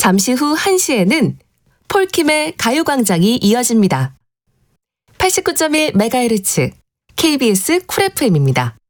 잠시 후 1시에는 폴킴의 가요광장이 이어집니다. 89.1MHz KBS 쿨 FM입니다.